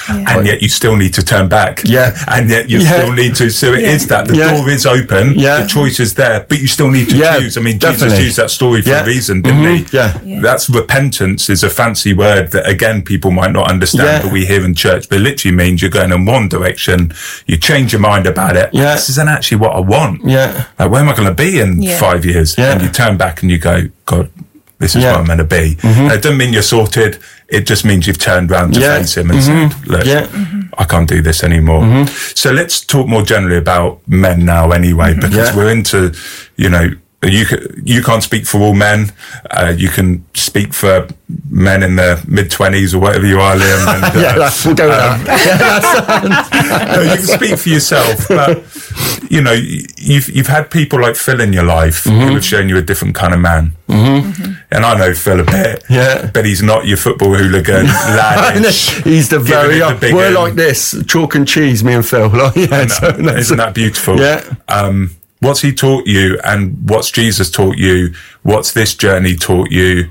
and yet you still need to turn back. And yet you still need to. So it is that the door is open, the choice is there, but you still need to choose. I mean, Jesus used that story for a reason, didn't he? That's repentance is a fancy word that, again, people might not understand, but we hear in church, but it literally means you're going in one direction, you change your mind about it. This isn't actually what I want. Like, where am I going to be in 5 years? And you turn back and you go, God, this is where I'm meant to be. And it doesn't mean you're sorted. It just means you've turned around to face him and said, look, I can't do this anymore. So let's talk more generally about men now anyway, because we're into, you know, you can't speak for all men. You can speak for men in their mid-20s or whatever you are, Liam. And, we'll go with that. No, you can speak for yourself, but you know, you've had people like Phil in your life who have shown you a different kind of man. And I know Phil a bit, but he's not your football hooligan lad. He's the very we're like this, chalk and cheese, me and Phil. Like, isn't that beautiful? What's he taught you, and what's Jesus taught you? What's this journey taught you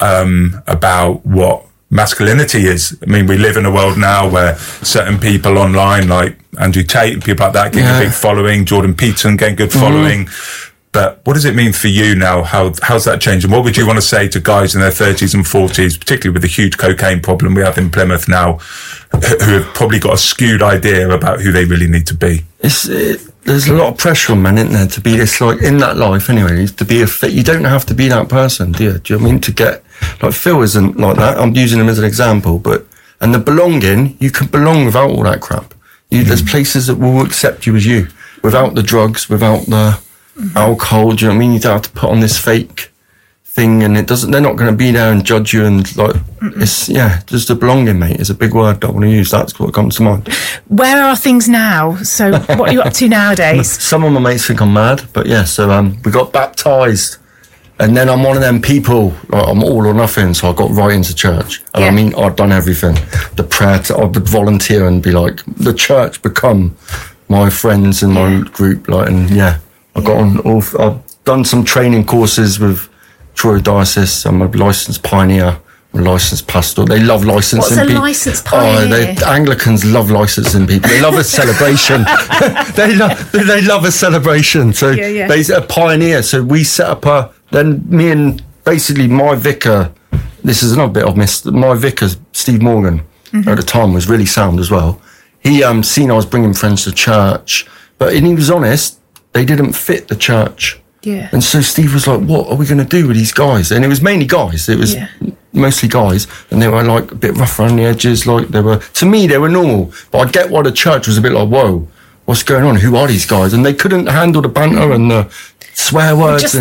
about what masculinity is? I mean, we live in a world now where certain people online, like Andrew Tate and people like that, getting a big following, Jordan Peterson getting good following. But what does it mean for you now? How's that changing? What would you want to say to guys in their 30s and 40s, particularly with the huge cocaine problem we have in Plymouth now, who have probably got a skewed idea about who they really need to be? There's a lot of pressure on men, isn't there, to be this, like, in that life anyway, to be you don't have to be that person, do you? Do you know what I mean? To get, like, Phil isn't like that. I'm using him as an example, and the belonging, you can belong without all that crap. There's places that will accept you as you, without the drugs, without the alcohol, do you know what I mean? You don't have to put on this fake thing, and they're not going to be there and judge you, and like, it's, just a belonging, mate, is a big word that I want to use. That's what comes to mind. Where are things now? So what are you up to nowadays? Some of my mates think I'm mad, but we got baptised, and then I'm one of them people, like, I'm all or nothing, so I got right into church. And I mean, I've done everything. The prayer, I would volunteer and be like, the church become my friends in my group, like, and I got on I've done some training courses with Truro Diocese. I'm a licensed pioneer, I'm a licensed pastor. They love licensing people. What's a licensed pioneer? Anglicans love licensing people. They love a celebration. they love a celebration. So they're a pioneer. So we set up then me and basically my vicar, this is another bit I've missed, my vicar, Steve Morgan, at the time was really sound as well. He seen I was bringing friends to church, but he was honest, they didn't fit the church. And so Steve was like, what are we going to do with these guys? And it was mainly guys. It was mostly guys. And they were like a bit rough around the edges. Like to me, they were normal. But I get why the church was a bit like, whoa, what's going on? Who are these guys? And they couldn't handle the banter and the swear words.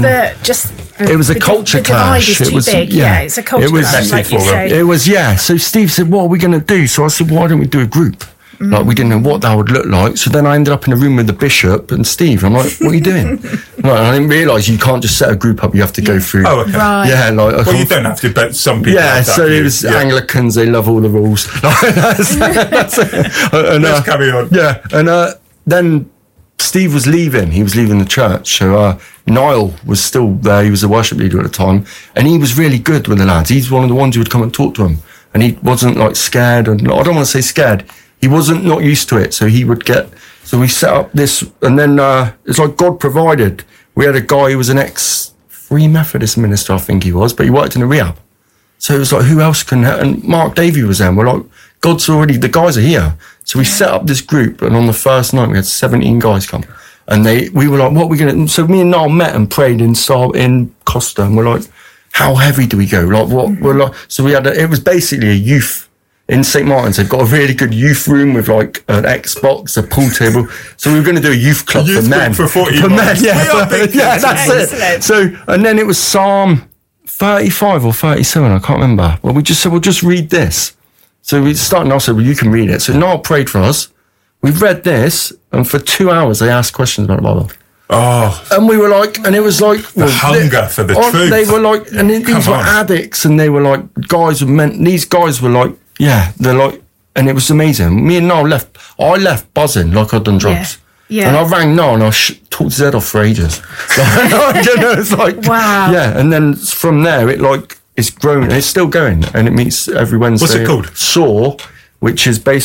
It was a culture clash. It was big. It's a culture clash, like you say. It was, So Steve said, what are we going to do? So I said, why don't we do a group? Like, we didn't know what that would look like. So then I ended up in a room with the bishop and Steve. I'm like, what are you doing? I didn't realise you can't just set a group up. You have to go through. Oh, okay. Right. Well, you don't have to, but some people have that. So it was Anglicans. They love all the rules. That's it. Let's carry on. And then Steve was leaving. He was leaving the church. So Niall was still there. He was the worship leader at the time. And he was really good with the lads. He's one of the ones who would come and talk to him. And he wasn't, like, scared. And I don't want to say scared. He wasn't not used to it, so he would so we set up this, and then it's like God provided. We had a guy who was an ex-Free Methodist minister, I think he was, but he worked in a rehab. So it was like, who else can help? And Mark Davey was there, and we're like, the guys are here. So we set up this group, and on the first night, we had 17 guys come. And we were like, what are we going to... So me and Niall met and prayed in Costa, and we're like, how heavy do we go? Like, what? We're like, so we had it was basically a youth... In St. Martin's, they've got a really good youth room with, like, an Xbox, a pool table. So we were going to do a youth club for men. For 40 for men, that's it. So, and then it was Psalm 35 or 37, I can't remember. Well, we just said, we'll just read this. So we started, and I said, well, you can read it. So Niall prayed for us. We read this, and for 2 hours, they asked questions about the Bible. Oh. And we were like, and it was like... The hunger for the truth. They were like, and these were addicts, and they were like, these guys were like, they're like, and it was amazing. Me and Niall I left buzzing like I'd done drugs. And I rang Niall and I talked his head off for ages. It's like, wow. And then from there, it's grown, it's still going, and it meets every Wednesday. What's it called? SOAR, which is based